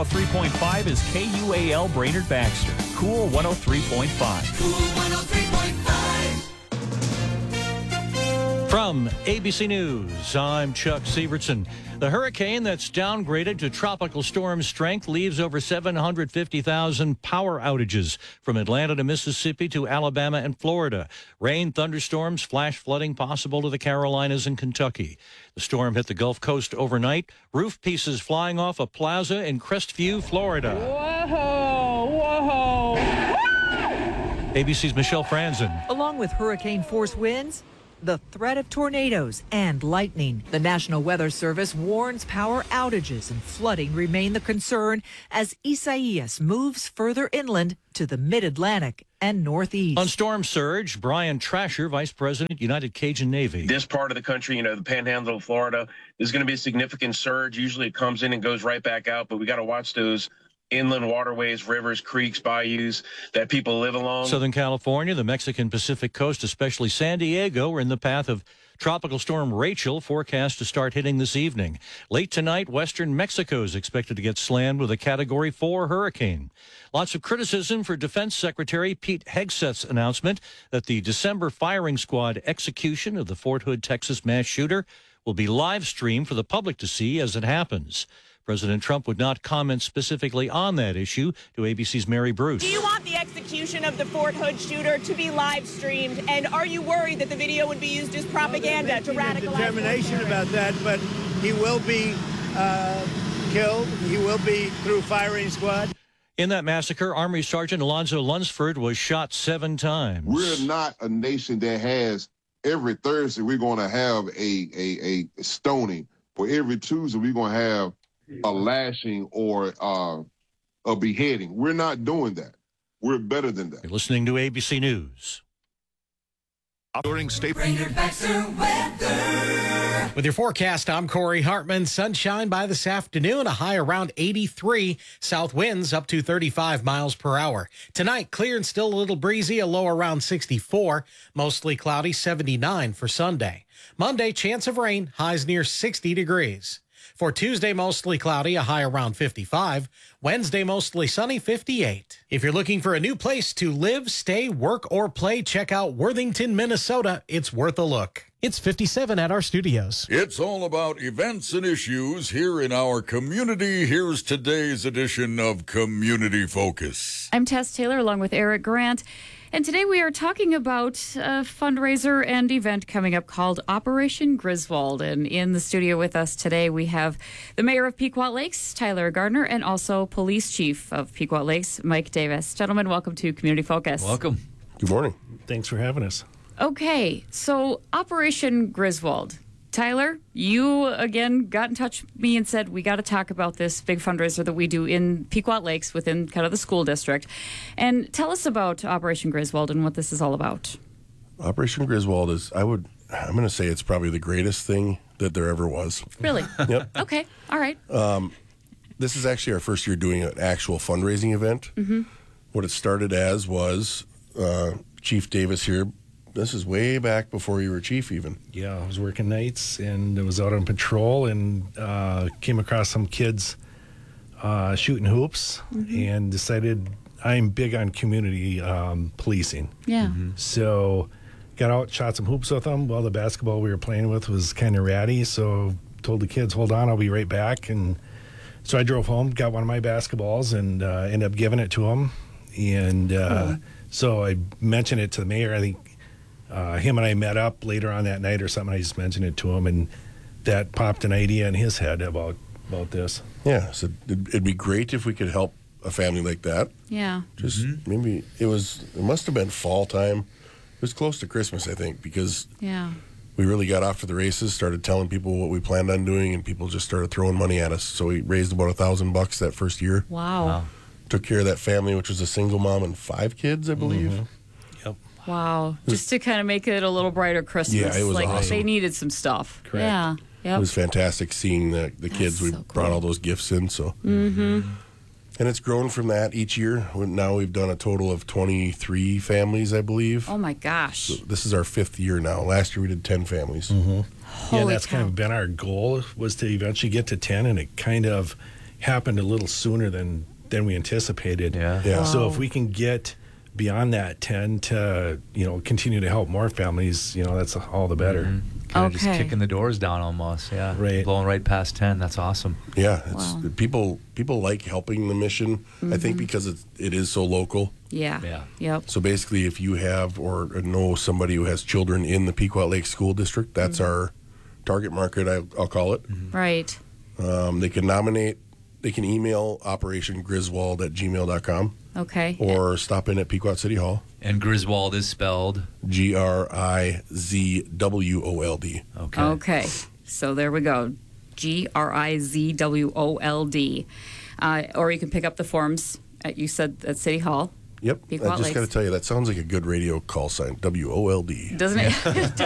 103.5 is KUAL Brainerd Baxter. Cool 103.5. Cool 103.5. From ABC News, I'm Chuck Sievertson. The hurricane that's downgraded to tropical storm strength leaves over 750,000 power outages from Atlanta to Mississippi to Alabama and Florida. Rain, thunderstorms, flash flooding possible to the Carolinas and Kentucky. The storm hit the Gulf Coast overnight. Roof pieces flying off a plaza in Crestview, Florida. Whoa! ABC's Michelle Franzen. Along with hurricane-force winds, the threat of tornadoes and lightning. The National Weather Service warns power outages and flooding remain the concern as Isaias moves further inland to the mid-Atlantic and northeast. On storm surge, Brian Trasher, Vice President, United Cajun Navy. This part of the country, the panhandle of Florida, is going to be a significant surge. Usually it comes in and goes right back out, but we got to watch those inland waterways, rivers, creeks, bayous that people live along. Southern California, the Mexican Pacific coast, especially San Diego, are in the path of Tropical Storm Rachel, forecast to start hitting this evening. Late tonight, western Mexico is expected to get slammed with a Category 4 hurricane. Lots of criticism for Defense Secretary Pete Hegseth's announcement that the December firing squad execution of the Fort Hood, Texas mass shooter will be live streamed for the public to see as it happens. President Trump would not comment specifically on that issue to ABC's Mary Bruce. Do you want the execution of the Fort Hood shooter to be live streamed? And are you worried that the video would be used as propaganda to radicalize? Determination about that, but he will be killed. He will be through firing squad. In that massacre, Army Sergeant Alonzo Lunsford was shot 7 times. We're not a nation that has every Thursday we're going to have a stoning, or every Tuesday we're going to have a lashing or a beheading. We're not doing that. We're better than that. You're listening to ABC News. Brainerd Baxter weather. With your forecast, I'm Corey Hartman. Sunshine by this afternoon, a high around 83. South winds up to 35 miles per hour. Tonight, clear and still a little breezy, a low around 64. Mostly cloudy, 79 for Sunday. Monday, chance of rain, highs near 60 degrees. For Tuesday, mostly cloudy, a high around 55. Wednesday, mostly sunny, 58. If you're looking for a new place to live, stay, work, or play, check out Worthington, Minnesota. It's worth a look. It's 57 at our studios. It's all about events and issues here in our community. Here's today's edition of Community Focus. I'm Tess Taylor along with Eric Grant. And today we are talking about a fundraiser and event coming up called Operation Griswold. And in the studio with us today, we have the mayor of Pequot Lakes, Tyler Gardner, and also police chief of Pequot Lakes, Mike Davis. Gentlemen, welcome to Community Focus. Welcome. Good morning. Thanks for having us. Okay, so Operation Griswold. Tyler, you again got in touch with me and said, we got to talk about this big fundraiser that we do in Pequot Lakes within kind of the school district. And tell us about Operation Griswold and what this is all about. Operation Griswold is, I'm going to say it's probably the greatest thing that there ever was. Really? Yep. Okay, all right. This is actually our first year doing an actual fundraising event. Mm-hmm. What it started as was Chief Davis here. This is way back before you were chief even. Yeah, I was working nights and I was out on patrol and came across some kids shooting hoops and decided I'm big on community policing. Yeah. So got out, shot some hoops with them. Well, the basketball we were playing with was kind of ratty, so told the kids, hold on, I'll be right back. And so I drove home, got one of my basketballs and ended up giving it to them. And so I mentioned it to the mayor. I think him and I met up later on that night or something. I just mentioned it to him, and that popped an idea in his head about this. Yeah, so it'd be great if we could help a family like that. Yeah. Just maybe it must have been fall time. It was close to Christmas, I think, because we really got off to the races, started telling people what we planned on doing, and people just started throwing money at us. So we raised about $1,000 that first year. Wow. Took care of that family, which was a single mom and 5 kids, I believe. Yep. Wow. Just to kind of make it a little brighter Christmas. Yeah, it was awesome. They needed some stuff. Correct. Yeah. Yep. It was fantastic seeing the kids. so We cool. brought all those gifts in. So, Mm-hmm. and it's grown from that each year. Now we've done a total of 23 families, I believe. Oh, my gosh. So this is our 5th year now. Last year we did 10 families. Yeah, Holy that's cow. kind of been our goal, was to eventually get to 10, and it kind of happened a little sooner than we anticipated. Yeah. So if we can get beyond that 10 to, continue to help more families, that's all the better. Kind of just kicking the doors down almost. Yeah. Right. Blowing right past 10. That's awesome. Yeah. People like helping the mission, I think, because it is so local. Yeah. Yep. So basically, if you have or know somebody who has children in the Pequot Lake School District, that's our target market, I'll call it. Right. They can nominate, they can email operationgriswold@gmail.com. Okay. Or stop in at Pequot City Hall. And Griswold is spelled Grizwold. Okay. So there we go. Grizwold. Or you can pick up the forms you said at City Hall. Yep. Pequot I just got to tell you, that sounds like a good radio call sign. WOLD. Doesn't it?